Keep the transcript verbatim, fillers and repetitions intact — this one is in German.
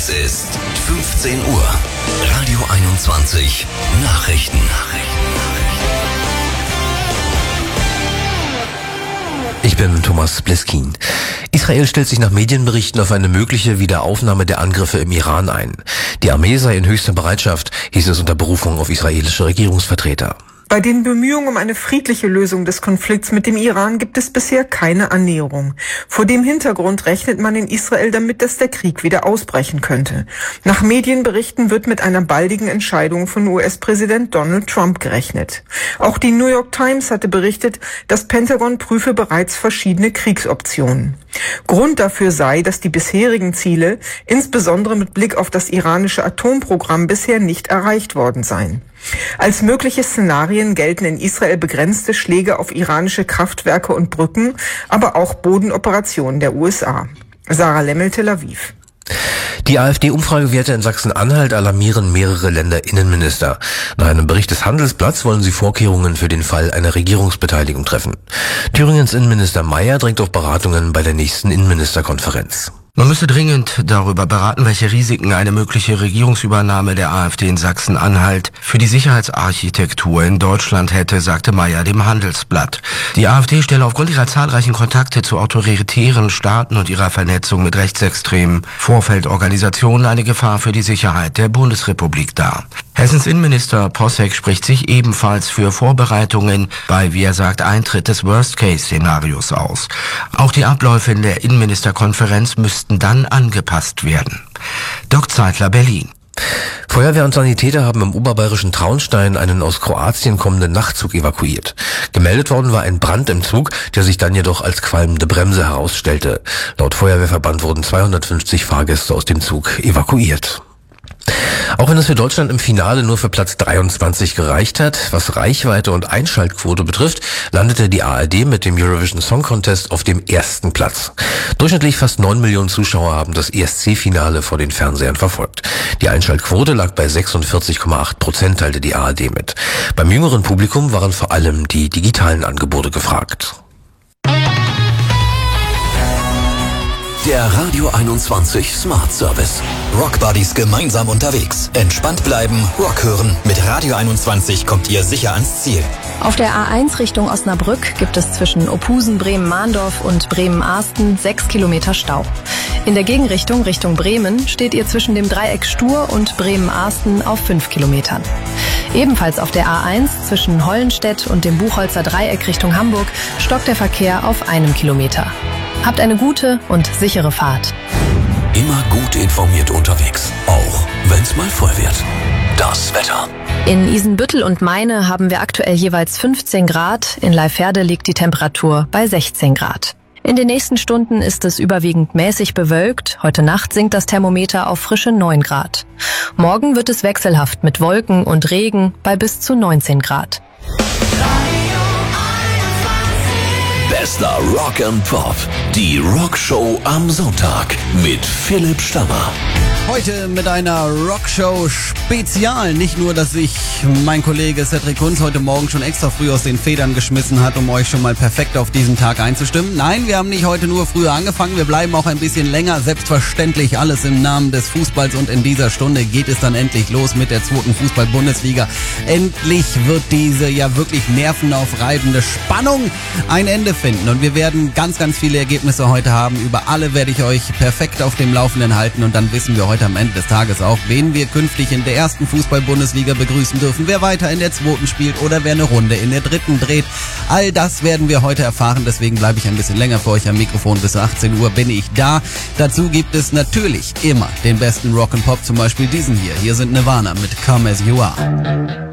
Es ist fünfzehn Uhr. Radio einundzwanzig. Nachrichten. Ich bin Thomas Bleskin. Israel stellt sich nach Medienberichten auf eine mögliche Wiederaufnahme der Angriffe im Iran ein. Die Armee sei in höchster Bereitschaft, hieß es unter Berufung auf israelische Regierungsvertreter. Bei den Bemühungen um eine friedliche Lösung des Konflikts mit dem Iran gibt es bisher keine Annäherung. Vor dem Hintergrund rechnet man in Israel damit, dass der Krieg wieder ausbrechen könnte. Nach Medienberichten wird mit einer baldigen Entscheidung von U S-Präsident Donald Trump gerechnet. Auch die New York Times hatte berichtet, das Pentagon prüfe bereits verschiedene Kriegsoptionen. Grund dafür sei, dass die bisherigen Ziele, insbesondere mit Blick auf das iranische Atomprogramm, bisher nicht erreicht worden seien. Als mögliche Szenarien gelten in Israel begrenzte Schläge auf iranische Kraftwerke und Brücken, aber auch Bodenoperationen der U S A. Sarah Lemmel, Tel Aviv. Die AfD-Umfragewerte in Sachsen-Anhalt alarmieren mehrere Länderinnenminister. Nach einem Bericht des Handelsblatts wollen sie Vorkehrungen für den Fall einer Regierungsbeteiligung treffen. Thüringens Innenminister Mayer drängt auf Beratungen bei der nächsten Innenministerkonferenz. Man müsse dringend darüber beraten, welche Risiken eine mögliche Regierungsübernahme der AfD in Sachsen-Anhalt für die Sicherheitsarchitektur in Deutschland hätte, sagte Mayer dem Handelsblatt. Die AfD stelle aufgrund ihrer zahlreichen Kontakte zu autoritären Staaten und ihrer Vernetzung mit rechtsextremen Vorfeldorganisationen eine Gefahr für die Sicherheit der Bundesrepublik dar. Hessens Innenminister Posseck spricht sich ebenfalls für Vorbereitungen bei, wie er sagt, Eintritt des Worst-Case-Szenarios aus. Auch die Abläufe in der Innenministerkonferenz müssten dann angepasst werden. Dirk Zeitler, Berlin. Feuerwehr und Sanitäter haben im oberbayerischen Traunstein einen aus Kroatien kommenden Nachtzug evakuiert. Gemeldet worden war ein Brand im Zug, der sich dann jedoch als qualmende Bremse herausstellte. Laut Feuerwehrverband wurden zweihundertfünfzig Fahrgäste aus dem Zug evakuiert. Auch wenn es für Deutschland im Finale nur für Platz dreiundzwanzig gereicht hat, was Reichweite und Einschaltquote betrifft, landete die A R D mit dem Eurovision Song Contest auf dem ersten Platz. Durchschnittlich fast neun Millionen Zuschauer haben das E S C-Finale vor den Fernsehern verfolgt. Die Einschaltquote lag bei sechsundvierzig Komma acht Prozent, teilte die A R D mit. Beim jüngeren Publikum waren vor allem die digitalen Angebote gefragt. Der Radio einundzwanzig Smart Service. Rock Buddies gemeinsam unterwegs. Entspannt bleiben, Rock hören. Mit Radio einundzwanzig kommt ihr sicher ans Ziel. Auf der A eins Richtung Osnabrück gibt es zwischen Ophusen, Bremen-Mahndorf und Bremen-Ahsten sechs Kilometer Stau. In der Gegenrichtung Richtung Bremen steht ihr zwischen dem Dreieck Stur und Bremen-Ahsten auf fünf Kilometern. Ebenfalls auf der A eins zwischen Hollenstedt und dem Buchholzer Dreieck Richtung Hamburg stockt der Verkehr auf einem Kilometer. Habt eine gute und sichere Fahrt. Immer gut informiert unterwegs, auch wenn's mal voll wird. Das Wetter. In Isenbüttel und Meine haben wir aktuell jeweils fünfzehn Grad, in Leiferde liegt die Temperatur bei sechzehn Grad. In den nächsten Stunden ist es überwiegend mäßig bewölkt, heute Nacht sinkt das Thermometer auf frische neun Grad. Morgen wird es wechselhaft mit Wolken und Regen bei bis zu neunzehn Grad. Bester Rock and Pop. Die Rockshow am Sonntag mit Philipp Stammer. Heute mit einer Rockshow Spezial. Nicht nur, dass sich mein Kollege Cedric Kunz heute Morgen schon extra früh aus den Federn geschmissen hat, um euch schon mal perfekt auf diesen Tag einzustimmen. Nein, wir haben nicht heute nur früher angefangen, wir bleiben auch ein bisschen länger. Selbstverständlich alles im Namen des Fußballs und in dieser Stunde geht es dann endlich los mit der zweiten Fußball-Bundesliga. Endlich wird diese ja wirklich nervenaufreibende Spannung ein Ende finden und wir werden ganz, ganz viele Ergebnisse heute haben. Über alle werde ich euch perfekt auf dem Laufenden halten und dann wissen wir heute am Ende des Tages auch, wen wir künftig in der ersten Fußball-Bundesliga begrüßen dürfen, wer weiter in der zweiten spielt oder wer eine Runde in der dritten dreht. All das werden wir heute erfahren, deswegen bleibe ich ein bisschen länger für euch am Mikrofon. Bis achtzehn Uhr bin ich da. Dazu gibt es natürlich immer den besten Rock and Pop, zum Beispiel diesen hier. Hier sind Nirvana mit Come As You Are.